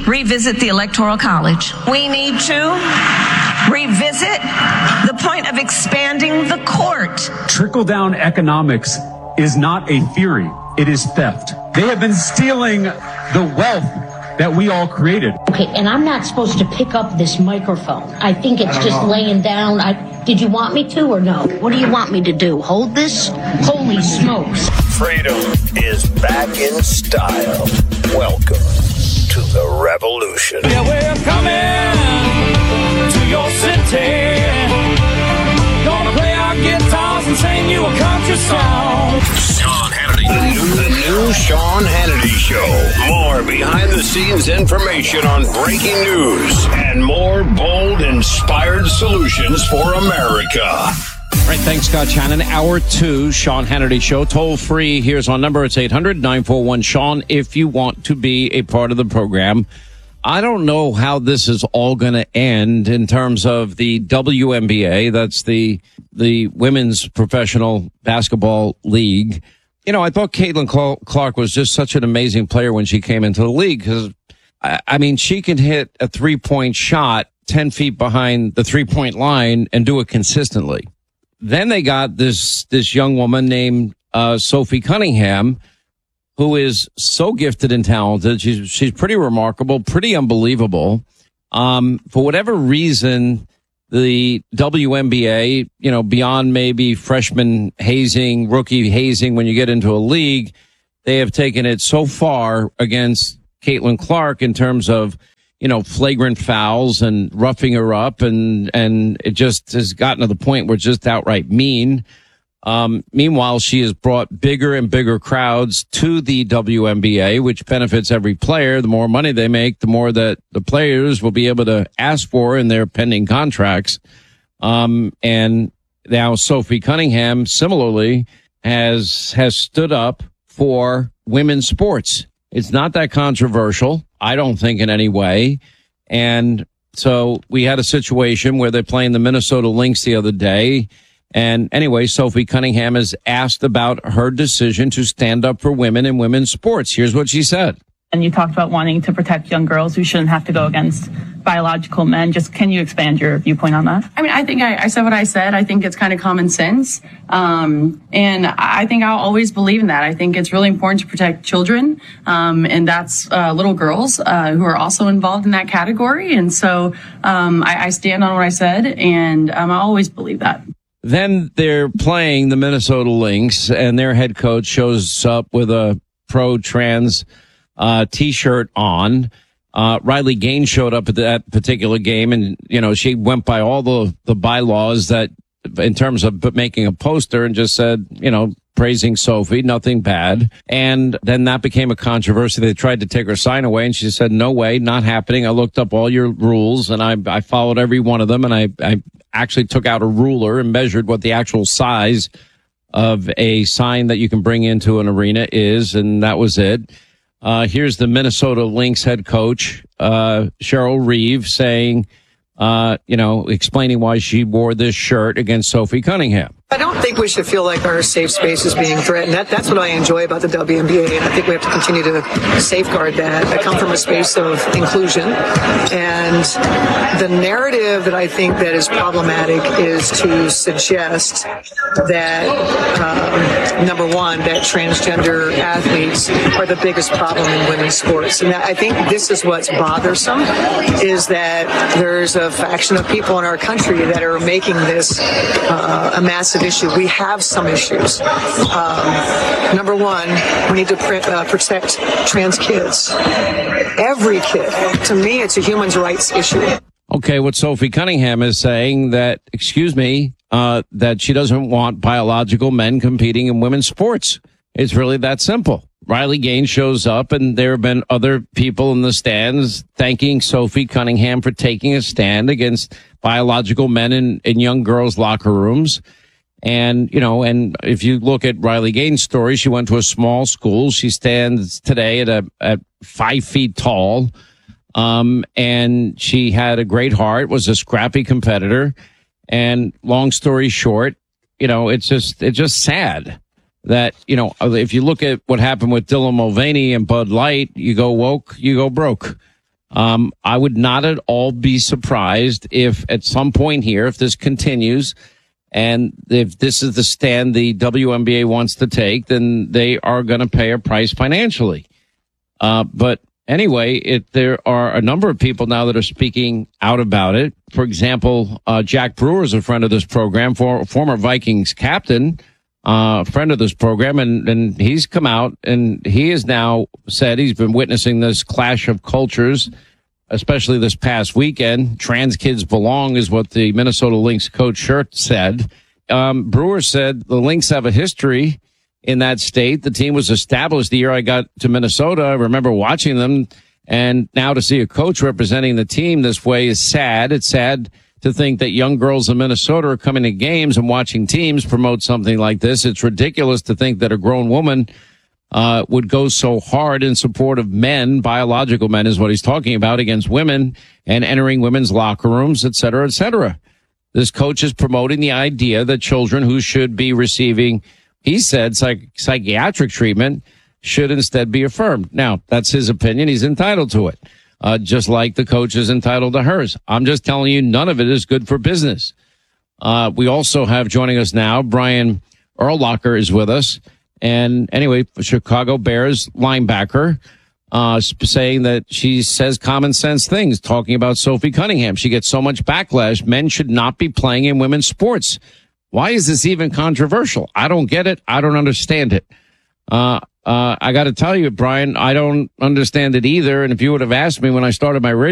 revisit the Electoral College. We need to revisit the point of expanding the court. Trickle-down economics is not a theory. It is theft. They have been stealing the wealth that we all created. Okay, and I'm not supposed to pick up this microphone. I think it's just laying down. Did you want me to or no? What do you want me to do? Hold this? Holy smokes. Freedom is back in style. Welcome to the revolution. Yeah, we're coming to your city. Gonna play our guitars and sing you a country song. Sean Hannity. The new Sean Hannity Show. More behind-the-scenes information on breaking news and more bold, inspired solutions for America. All right, thanks, Scott Shannon. Hour 2, Sean Hannity Show. Toll free. Here's our number. It's 800-941-SEAN if you want to be a part of the program. I don't know how this is all going to end in terms of the WNBA. That's the Women's Professional Basketball League. You know, I thought Caitlin Clark was just such an amazing player when she came into the league because, I mean, she can hit a three-point shot 10 feet behind the three-point line and do it consistently. Then they got this young woman named Sophie Cunningham, who is so gifted and talented. She's pretty remarkable, pretty unbelievable. For whatever reason, the WNBA, you know, beyond maybe freshman hazing, rookie hazing, when you get into a league, they have taken it so far against Caitlin Clark in terms of, you know, flagrant fouls and roughing her up, and it just has gotten to the point where it's just outright mean. Meanwhile, she has brought bigger and bigger crowds to the WNBA, which benefits every player. The more money they make, the more that the players will be able to ask for in their pending contracts. And now Sophie Cunningham similarly has stood up for women's sports. It's not that controversial, I don't think, in any way. And so we had a situation where they're playing the Minnesota Lynx the other day. And anyway, Sophie Cunningham is asked about her decision to stand up for women in women's sports. Here's what she said. And you talked about wanting to protect young girls who shouldn't have to go against biological men. Just can you expand your viewpoint on that? I mean, I think I said what I said. I think it's kind of common sense. And I think I'll always believe in that. I think it's really important to protect children. And that's little girls who are also involved in that category. And so I stand on what I said, and I always believe that. Then they're playing the Minnesota Lynx, and their head coach shows up with a pro-trans T-shirt on. Riley Gaines showed up at that particular game, and, you know, she went by all the bylaws that, in terms of making a poster, and just said, you know, praising Sophie, nothing bad. And then that became a controversy. They tried to take her sign away, and she said, no way, not happening. I looked up all your rules, and I followed every one of them, and I actually took out a ruler and measured what the actual size of a sign that you can bring into an arena is, and that was it. Here's the Minnesota Lynx head coach, Cheryl Reeve, saying, explaining why she wore this shirt against Sophie Cunningham. I don't think we should feel like our safe space is being threatened. That's what I enjoy about the WNBA, and I think we have to continue to safeguard that. I come from a space of inclusion, and the narrative that I think that is problematic is to suggest that, number one, that transgender athletes are the biggest problem in women's sports. And I think this is what's bothersome, is that there's a faction of people in our country that are making this a massive issue. We have some issues. Number one, we need to protect trans kids. Every kid. To me, it's a human rights issue. Okay, what Sophie Cunningham is saying that she doesn't want biological men competing in women's sports. It's really that simple. Riley Gaines shows up, and there have been other people in the stands thanking Sophie Cunningham for taking a stand against biological men in young girls' locker rooms. And, you know, and if you look at Riley Gaines' story, she went to a small school. She stands today at 5 feet tall. And she had a great heart, was a scrappy competitor. And long story short, you know, it's just sad that, you know, if you look at what happened with Dylan Mulvaney and Bud Light, you go woke, you go broke. I would not at all be surprised if at some point here, if this continues, and if this is the stand the WNBA wants to take, then they are going to pay a price financially. But anyway, there are a number of people now that are speaking out about it. For example, Jack Brewer is a friend of this program, former Vikings captain, friend of this program, and he's come out and he has now said he's been witnessing this clash of cultures, especially this past weekend. Trans kids belong is what the Minnesota Lynx coach Shirt said. Brewer said the Lynx have a history in that state. The team was established the year I got to Minnesota. I remember watching them, and now to see a coach representing the team this way is sad. It's sad to think that young girls in Minnesota are coming to games and watching teams promote something like this. It's ridiculous to think that a grown woman would go so hard in support of men, biological men is what he's talking about, against women and entering women's locker rooms, et cetera, et cetera. This coach is promoting the idea that children who should be receiving, he said, psychiatric treatment should instead be affirmed. Now, that's his opinion. He's entitled to it. Just like the coach is entitled to hers. I'm just telling you, none of it is good for business. We also have joining us now, Brian Urlacher is with us. And anyway, Chicago Bears linebacker, saying that she says common sense things, talking about Sophie Cunningham. She gets so much backlash. Men should not be playing in women's sports. Why is this even controversial? I don't get it. I don't understand it. I got to tell you, Brian, I don't understand it either. And if you would have asked me when I started my radio